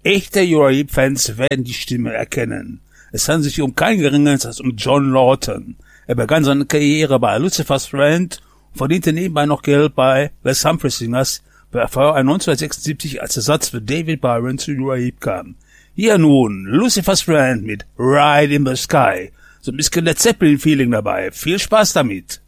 Echte Uriah-Heep-Fans werden die Stimme erkennen. Es handelt sich um kein Geringeres als um John Lawton. Er begann seine Karriere bei Lucifer's Friend und verdiente nebenbei noch Geld bei Les Humphreys Singers, bevor er 1976 als Ersatz für David Byron zu Uriah Heep kam. Hier nun Lucifer's Friend mit Ride in the Sky. So ein bisschen der Zeppelin-Feeling dabei. Viel Spaß damit.